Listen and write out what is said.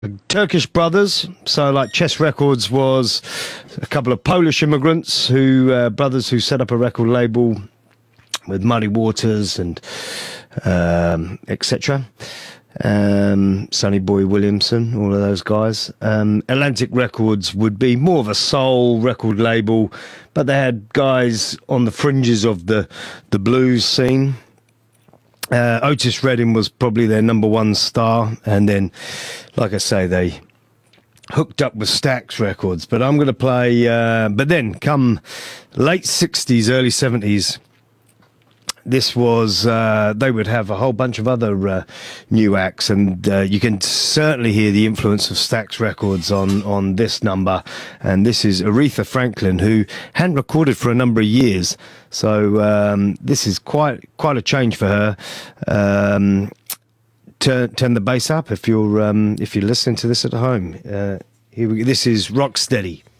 Turkish brothers. So, like Chess Records was a couple of Polish immigrants brothers who set up a record label with Muddy Waters and etc. Sonny Boy Williamson, all of those guys. Atlantic Records would be more of a soul record label, but they had guys on the fringes of the blues scene. Otis Redding was probably their number one star, and then, like I say, they hooked up with Stax Records. But I'm going to play. But then, come late '60s, early '70s. This was, they would have a whole bunch of other new acts, and you can certainly hear the influence of Stax Records on this number. And this is Aretha Franklin, who hadn't recorded for a number of years. So this is quite a change for her. Turn the bass up if you're listening to this at home. Here we go. This is Rocksteady.